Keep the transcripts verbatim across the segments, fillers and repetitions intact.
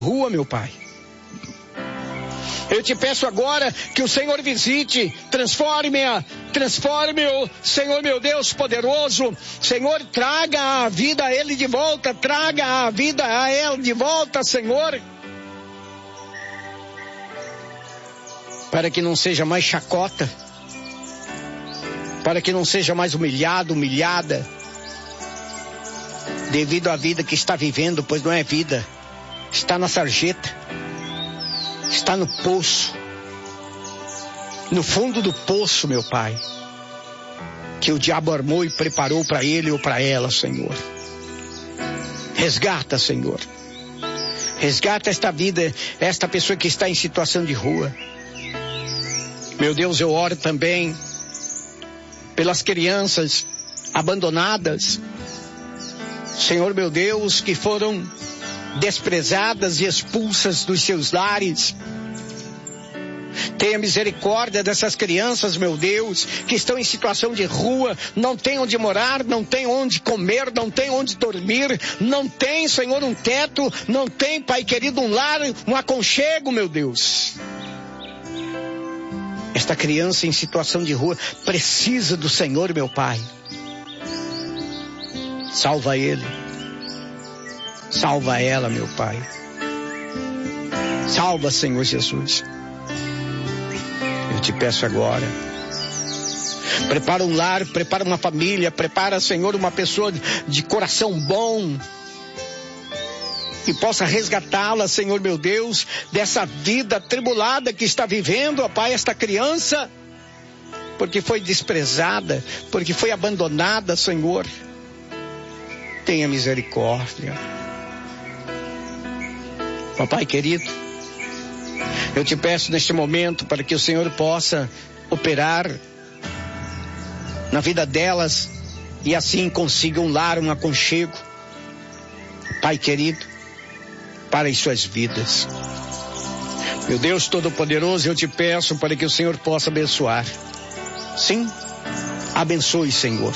rua, meu Pai. Eu te peço agora que o Senhor visite, transforme-a, transforme-o, Senhor meu Deus poderoso. Senhor, traga a vida a ele de volta, traga a vida a ela de volta, Senhor. Para que não seja mais chacota, para que não seja mais humilhado, humilhada, devido à vida que está vivendo, pois não é vida, está na sarjeta, está no poço, no fundo do poço, meu Pai, que o diabo armou e preparou para ele ou para ela, Senhor. Resgata, Senhor, resgata esta vida, esta pessoa que está em situação de rua. Meu Deus, eu oro também pelas crianças abandonadas, Senhor meu Deus, que foram desprezadas e expulsas dos seus lares. Tenha misericórdia dessas crianças, meu Deus, que estão em situação de rua, não tem onde morar, não tem onde comer, não tem onde dormir, não tem, Senhor, um teto, não tem, Pai querido, um lar, um aconchego, meu Deus. Esta criança em situação de rua precisa do Senhor, meu Pai. Salva ele. Salva ela, meu Pai. Salva, Senhor Jesus. Eu te peço agora. Prepara um lar, prepara uma família, prepara, Senhor, uma pessoa de coração bom, que possa resgatá-la, Senhor meu Deus, dessa vida atribulada que está vivendo, ó Pai, esta criança, porque foi desprezada, porque foi abandonada, Senhor. Tenha misericórdia. Papai querido, eu te peço neste momento para que o Senhor possa operar na vida delas e assim consiga um lar, um aconchego, Pai querido, para as suas vidas. Meu Deus Todo-Poderoso, eu te peço para que o Senhor possa abençoar. Sim, abençoe, Senhor.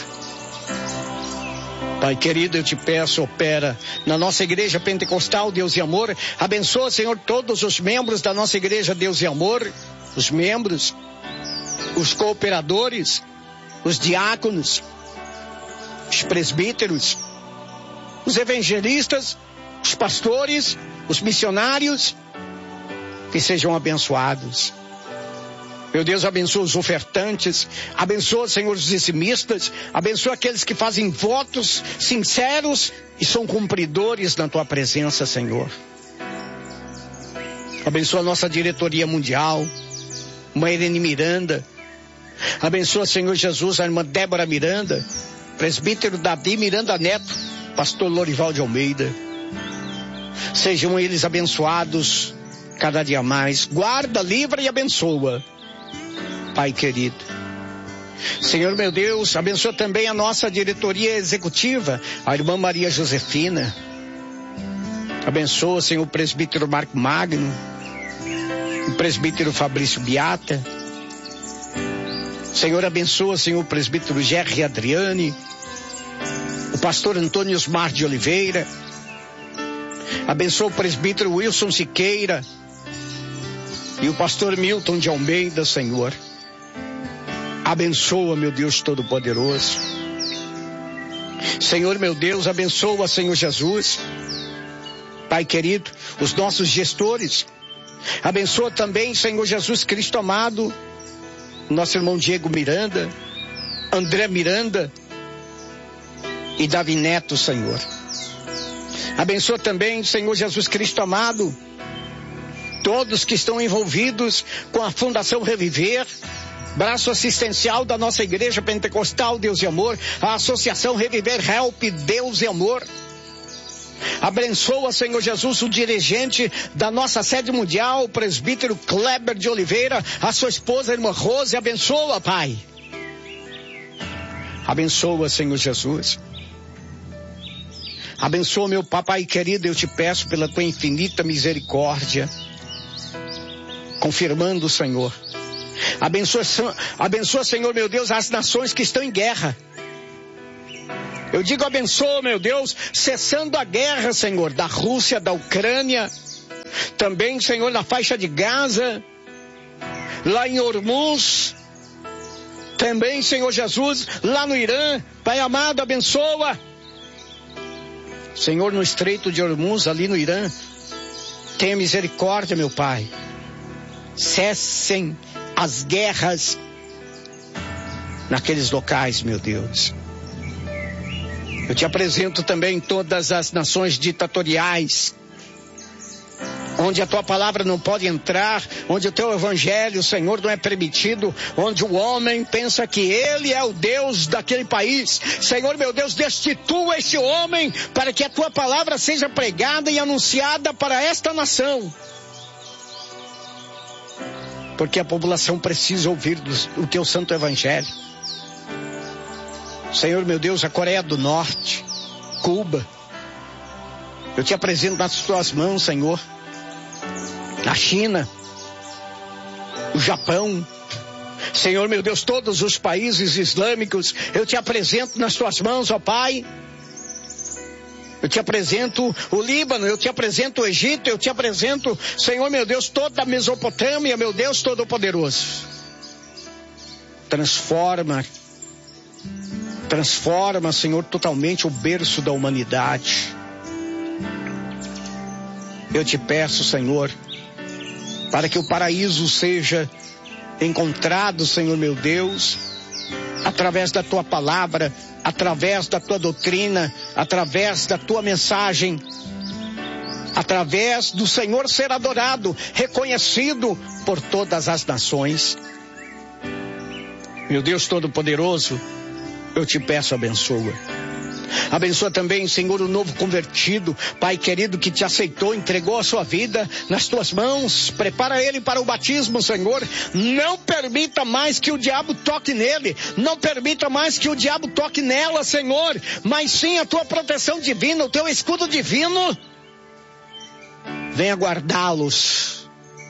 Pai querido, eu te peço, opera na nossa igreja pentecostal, Deus e amor. Abençoa, Senhor, todos os membros da nossa igreja, Deus e amor. Os membros, os cooperadores, os diáconos, os presbíteros, os evangelistas, os pastores, os missionários, que sejam abençoados. Meu Deus, abençoa os ofertantes, abençoa, Senhor, os dizimistas, abençoa aqueles que fazem votos sinceros e são cumpridores na tua presença, Senhor. Abençoa a nossa diretoria mundial, Mãe Irene Miranda, abençoa, Senhor Jesus, a irmã Débora Miranda, presbítero Davi Miranda Neto, pastor Lorival de Almeida. Sejam eles abençoados cada dia mais. Guarda, livra e abençoa, Pai querido. Senhor meu Deus, abençoa também a nossa diretoria executiva, a irmã Maria Josefina. Abençoa, Senhor, o presbítero Marco Magno, o presbítero Fabrício Beata. Senhor, abençoa, Senhor, o presbítero Gerry Adriane, o pastor Antônio Osmar de Oliveira. Abençoa o presbítero Wilson Siqueira e o pastor Milton de Almeida, Senhor. Abençoa, meu Deus Todo-Poderoso. Senhor, meu Deus, abençoa, Senhor Jesus. Pai querido, os nossos gestores. Abençoa também, Senhor Jesus Cristo amado, nosso irmão Diego Miranda, André Miranda e Davi Neto, Senhor. Abençoa também, Senhor Jesus Cristo amado, todos que estão envolvidos com a Fundação Reviver, braço assistencial da nossa igreja pentecostal, Deus e amor, a Associação Reviver Help, Deus e amor. Abençoa, Senhor Jesus, o dirigente da nossa sede mundial, o presbítero Kleber de Oliveira, a sua esposa, a irmã Rose. Abençoa, Pai. Abençoa, Senhor Jesus. Abençoa, meu papai querido, eu te peço pela tua infinita misericórdia, confirmando, Senhor. Abençoa, abençoa, Senhor, meu Deus, as nações que estão em guerra. Eu digo abençoa, meu Deus, cessando a guerra, Senhor, da Rússia, da Ucrânia, também, Senhor, na faixa de Gaza, lá em Hormuz, também, Senhor Jesus, lá no Irã. Pai amado, abençoa. Senhor, no estreito de Hormuz, ali no Irã, tenha misericórdia, meu Pai. Cessem as guerras naqueles locais, meu Deus. Eu te apresento também todas as nações ditatoriais, onde a tua palavra não pode entrar, onde o teu evangelho, Senhor, não é permitido, onde o homem pensa que ele é o Deus daquele país. Senhor, meu Deus, destitua esse homem para que a tua palavra seja pregada e anunciada para esta nação. Porque a população precisa ouvir o teu santo evangelho. Senhor, meu Deus, a Coreia do Norte, Cuba, eu te apresento nas tuas mãos, Senhor. A China, o Japão, Senhor, meu Deus, todos os países islâmicos, eu te apresento nas tuas mãos, ó Pai. Eu te apresento o Líbano, eu te apresento o Egito, eu te apresento, Senhor, meu Deus, toda a Mesopotâmia, meu Deus Todo-Poderoso. Transforma, transforma, Senhor, totalmente o berço da humanidade. Eu te peço, Senhor, para que o paraíso seja encontrado, Senhor, meu Deus, através da tua palavra, através da tua doutrina, através da tua mensagem, através do Senhor ser adorado, reconhecido por todas as nações. Meu Deus Todo-Poderoso, eu te peço, abençoa. Abençoa também, Senhor, o novo convertido, Pai querido, que te aceitou, entregou a sua vida nas tuas mãos. Prepara ele para o batismo, Senhor. Não permita mais que o diabo toque nele. Não permita mais que o diabo toque nela, Senhor. Mas sim a tua proteção divina, o teu escudo divino. Venha guardá-los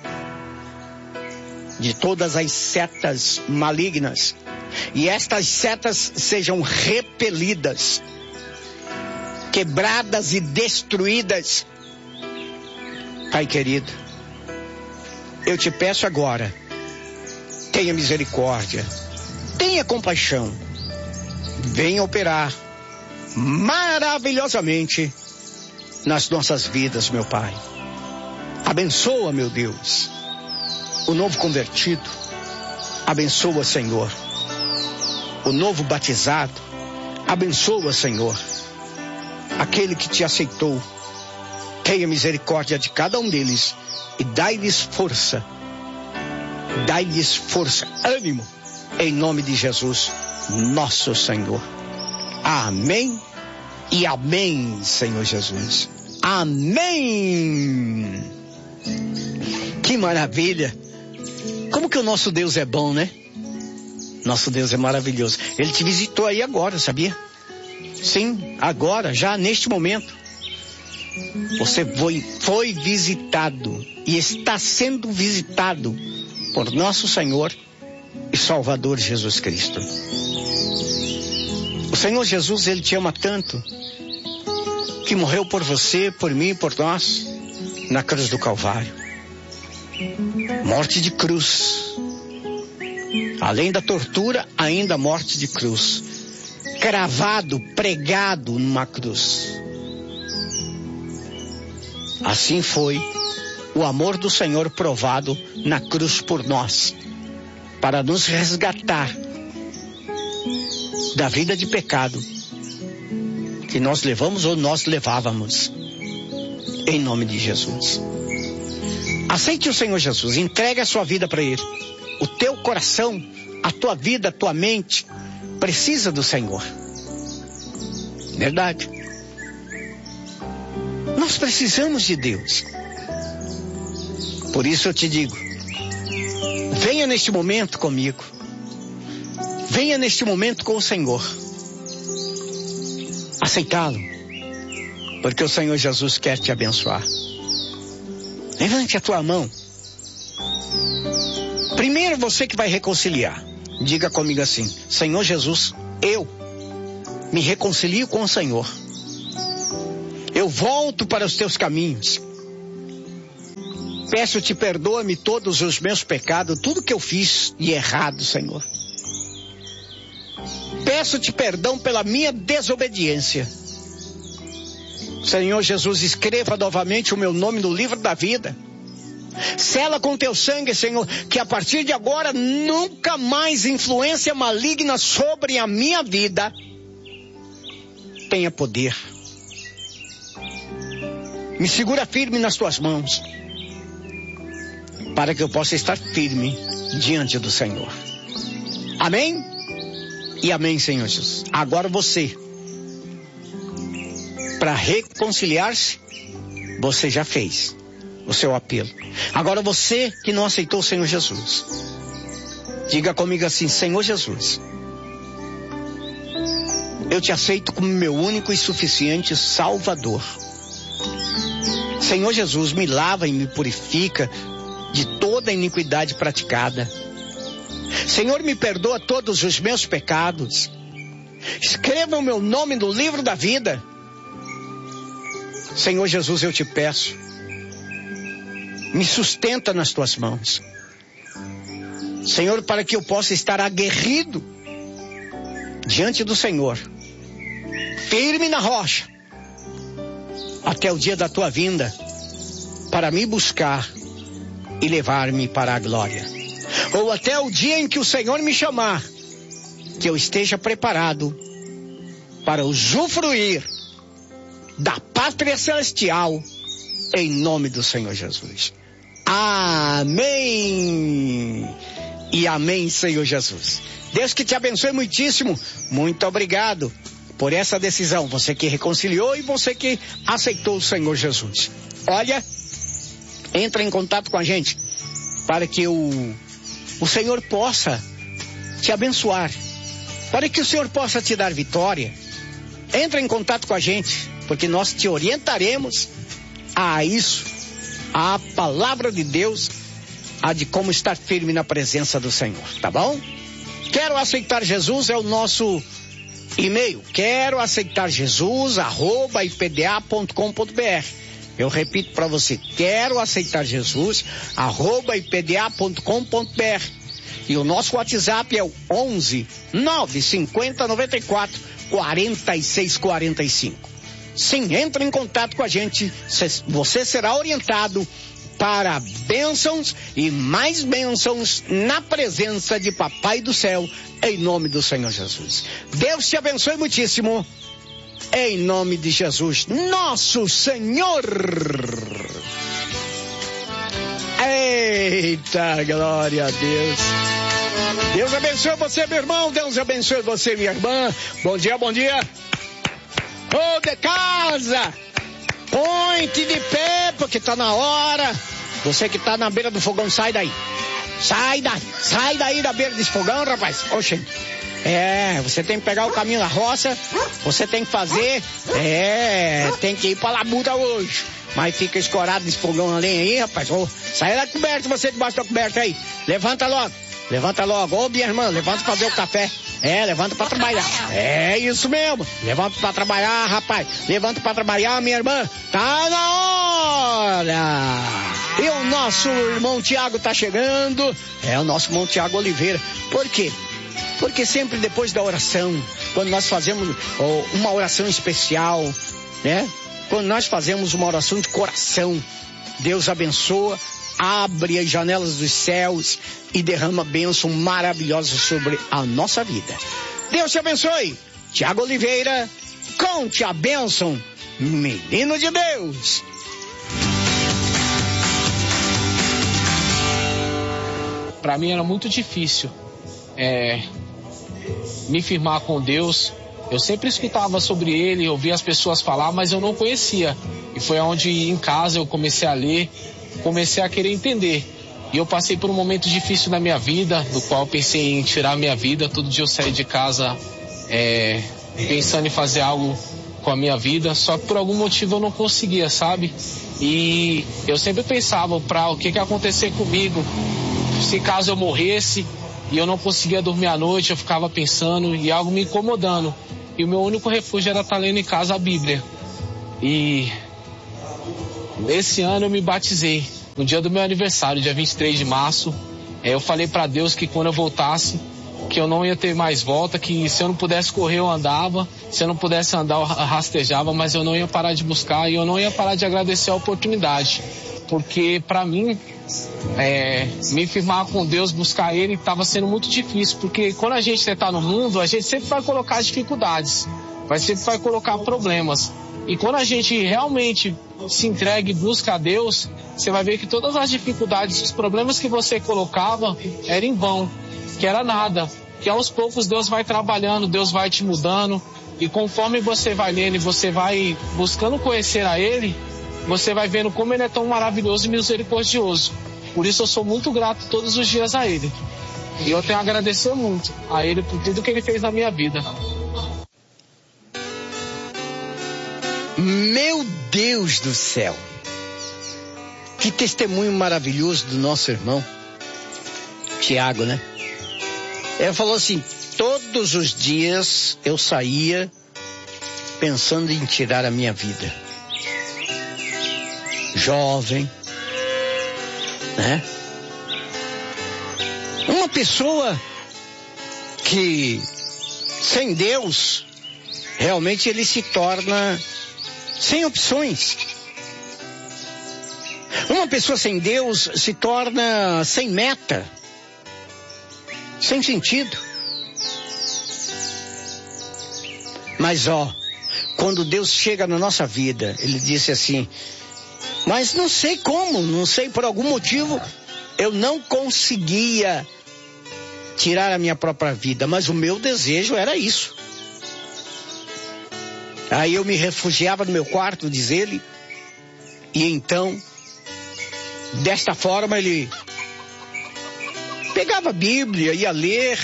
de todas as setas malignas. E estas setas sejam repelidas, quebradas e destruídas. Pai querido, eu te peço agora, tenha misericórdia, tenha compaixão, venha operar maravilhosamente nas nossas vidas, meu Pai. Abençoa, meu Deus, o novo convertido. Abençoa, Senhor, o novo batizado. Abençoa, Senhor, aquele que te aceitou. Tenha misericórdia de cada um deles e dai-lhes força, dai-lhes força, ânimo, em nome de Jesus, nosso Senhor. Amém e amém, Senhor Jesus. Amém. Que maravilha. Como que o nosso Deus é bom, né? Nosso Deus é maravilhoso. Ele te visitou aí agora, sabia? Sim, agora, já neste momento. Você foi, foi visitado e está sendo visitado por nosso Senhor e Salvador Jesus Cristo. O Senhor Jesus, Ele te ama tanto que morreu por você, por mim e por nós na cruz do Calvário. Morte de cruz. Além da tortura, ainda morte de cruz. Cravado, pregado numa cruz. Assim foi o amor do Senhor provado na cruz por nós, para nos resgatar da vida de pecado que nós levamos ou nós levávamos. Em nome de Jesus. Aceite o Senhor Jesus, entregue a sua vida para Ele. O teu coração, a tua vida, a tua mente precisa do Senhor. Verdade. Nós precisamos de Deus. Por isso eu te digo, venha neste momento comigo. Venha neste momento com o Senhor. Aceitá-lo. Porque o Senhor Jesus quer te abençoar. Levante a tua mão. Primeiro você que vai reconciliar. Diga comigo assim: Senhor Jesus, eu me reconcilio com o Senhor. Eu volto para os teus caminhos. Peço-te, perdoa-me todos os meus pecados, tudo que eu fiz de errado, Senhor. Peço-te perdão pela minha desobediência. Senhor Jesus, escreva novamente o meu nome no livro da vida. Sela com teu sangue, Senhor, que a partir de agora nunca mais influência maligna sobre a minha vida tenha poder. Me segura firme nas tuas mãos, para que eu possa estar firme diante do Senhor. Amém? E amém, Senhor Jesus. Agora você, para reconciliar-se, você já fez o seu apelo. Agora você que não aceitou o Senhor Jesus, diga comigo assim: Senhor Jesus, eu te aceito como meu único e suficiente Salvador. Senhor Jesus, me lava e me purifica de toda a iniquidade praticada. Senhor, me perdoa todos os meus pecados. Escreva o meu nome no livro da vida. Senhor Jesus, eu te peço, me sustenta nas tuas mãos. Senhor, para que eu possa estar aguerrido diante do Senhor, firme na rocha, até o dia da tua vinda, para me buscar e levar-me para a glória. Ou até o dia em que o Senhor me chamar, que eu esteja preparado para usufruir da pátria celestial, em nome do Senhor Jesus. Amém. E amém, Senhor Jesus. Deus que te abençoe muitíssimo. Muito obrigado por essa decisão. Você que reconciliou e você que aceitou o Senhor Jesus. Olha, entra em contato com a gente para que o, o Senhor possa te abençoar, para que o Senhor possa te dar vitória. Entra em contato com a gente, porque nós te orientaremos a isso, a palavra de Deus, a de como estar firme na presença do Senhor, tá bom? Quero aceitar Jesus é o nosso e-mail, quero aceitar Jesus, arroba i p d a ponto com ponto b r. Eu repito para você, quero aceitar Jesus, arroba i p d a ponto com ponto b r. E o nosso WhatsApp é o onze, nove cinquenta, noventa e quatro, quarenta e seis quarenta e cinco. Sim, entre em contato com a gente, você será orientado para bênçãos e mais bênçãos na presença de Papai do Céu, em nome do Senhor Jesus. Deus te abençoe muitíssimo, em nome de Jesus, nosso Senhor. Eita, glória a Deus. Deus abençoe você, meu irmão. Deus abençoe você, minha irmã. Bom dia, bom dia. Ô, de casa, põe-te de pé, porque tá na hora. Você que tá na beira do fogão, sai daí. Sai daí, sai daí da beira desse fogão, rapaz. Oxe, é, você tem que pegar o caminho da roça, você tem que fazer, é, tem que ir pra labuta hoje. Mas fica escorado desse fogão a lenha aí, rapaz. Ô, sai da coberta, você debaixo da coberta aí. Levanta logo, levanta logo. Ô, minha irmã, levanta pra fazer o café. É, levanta pra trabalhar. É isso mesmo. Levanta pra trabalhar, rapaz. Levanta pra trabalhar, minha irmã. Tá na hora. E o nosso irmão Tiago tá chegando. É o nosso irmão Tiago Oliveira. Por quê? Porque sempre depois da oração, quando nós fazemos oh, uma oração especial, né? Quando nós fazemos uma oração de coração, Deus abençoa, abre as janelas dos céus e derrama bênção maravilhosa sobre a nossa vida. Deus te abençoe. Tiago Oliveira, conte a bênção, menino de Deus. Para mim era muito difícil é, me firmar com Deus. Eu sempre escutava sobre ele, ouvia as pessoas falar, mas eu não conhecia. E foi onde em casa eu comecei a ler, comecei a querer entender. E eu passei por um momento difícil na minha vida, do qual eu pensei em tirar a minha vida. Todo dia eu saí de casa é, pensando em fazer algo com a minha vida, só que por algum motivo eu não conseguia, sabe? E eu sempre pensava para o que que ia acontecer comigo, se caso eu morresse e eu não conseguia dormir à noite, eu ficava pensando e algo me incomodando. E o meu único refúgio era estar lendo em casa a Bíblia. E esse ano eu me batizei. no dia do meu aniversário, dia vinte e três de março, é, eu falei para Deus que quando eu voltasse, que eu não ia ter mais volta, que se eu não pudesse correr eu andava, se eu não pudesse andar eu rastejava, mas eu não ia parar de buscar e eu não ia parar de agradecer a oportunidade, porque para mim é, me firmar com Deus, buscar Ele, estava sendo muito difícil, porque quando a gente está no mundo, a gente sempre vai colocar dificuldades, vai sempre vai colocar problemas, e quando a gente realmente se entrega e busca a Deus, você vai ver que todas as dificuldades, os problemas que você colocava eram em vão, que era nada, que aos poucos Deus vai trabalhando, Deus vai te mudando, e conforme você vai lendo e você vai buscando conhecer a Ele, você vai vendo como Ele é tão maravilhoso e misericordioso. Por isso eu sou muito grato todos os dias a Ele, e eu tenho a agradecer muito a Ele por tudo que Ele fez na minha vida. Meu Deus do céu, que testemunho maravilhoso do nosso irmão Tiago, né? Ele falou assim: todos os dias eu saía pensando em tirar a minha vida. Jovem, né? Uma pessoa que sem Deus, realmente ele se torna sem opções. Uma pessoa sem Deus se torna sem meta, sem sentido. Mas ó, quando Deus chega na nossa vida, Ele disse assim: mas não sei como, não sei por algum motivo, eu não conseguia tirar a minha própria vida, mas o meu desejo era isso. Aí eu me refugiava no meu quarto, diz ele, e então, desta forma ele pegava a Bíblia, ia ler,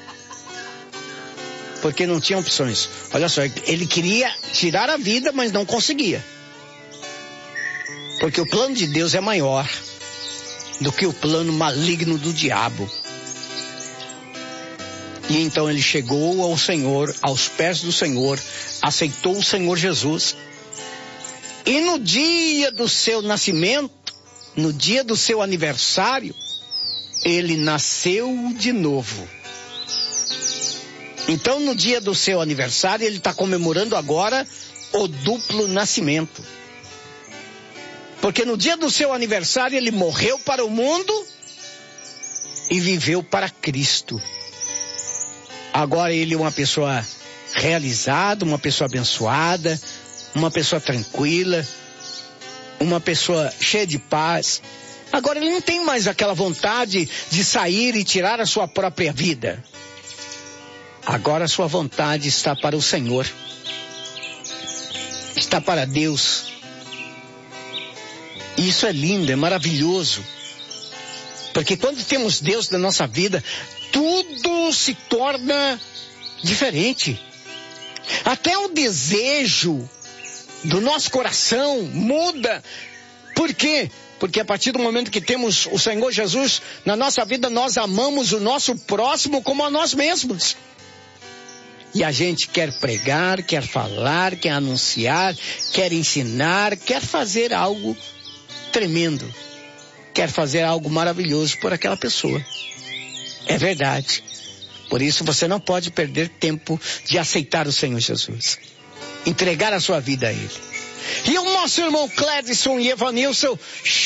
porque não tinha opções. Olha só, ele queria tirar a vida, mas não conseguia. Porque o plano de Deus é maior do que o plano maligno do diabo. E então ele chegou ao Senhor, aos pés do Senhor, aceitou o Senhor Jesus. E no dia do seu nascimento, no dia do seu aniversário, ele nasceu de novo. Então, no dia do seu aniversário, ele está comemorando agora o duplo nascimento. Porque no dia do seu aniversário, ele morreu para o mundo e viveu para Cristo. Agora ele é uma pessoa realizada, uma pessoa abençoada, uma pessoa tranquila, uma pessoa cheia de paz. Agora ele não tem mais aquela vontade de sair e tirar a sua própria vida. Agora a sua vontade está para o Senhor, está para Deus. E isso é lindo, é maravilhoso. Porque quando temos Deus na nossa vida, tudo se torna diferente. Até o desejo do nosso coração muda. Por quê? Porque a partir do momento que temos o Senhor Jesus na nossa vida, nós amamos o nosso próximo como a nós mesmos. E a gente quer pregar, quer falar, quer anunciar, quer ensinar, quer fazer algo tremendo. Quer fazer algo maravilhoso por aquela pessoa. É verdade. Por isso você não pode perder tempo de aceitar o Senhor Jesus. Entregar a sua vida a Ele. E o nosso irmão Clédson e Evanilson chega ensinando. Aceite o Senhor Jesus.